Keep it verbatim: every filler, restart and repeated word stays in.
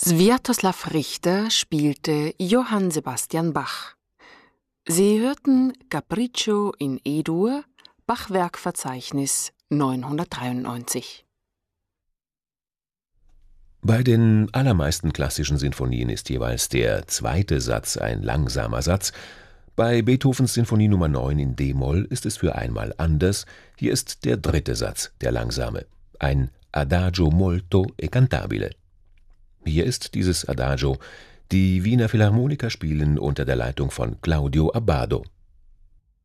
Swiatoslaw Richter spielte Johann Sebastian Bach. Sie hörten Capriccio in E-Dur, Bachwerkverzeichnis neunhundertdreiundneunzig. Bei den allermeisten klassischen Sinfonien ist jeweils der zweite Satz ein langsamer Satz. Bei Beethovens Sinfonie Nummer neun in d-Moll ist es für einmal anders. Hier ist der dritte Satz der langsame, ein Adagio molto e cantabile. Hier ist dieses Adagio. Die Wiener Philharmoniker spielen unter der Leitung von Claudio Abbado.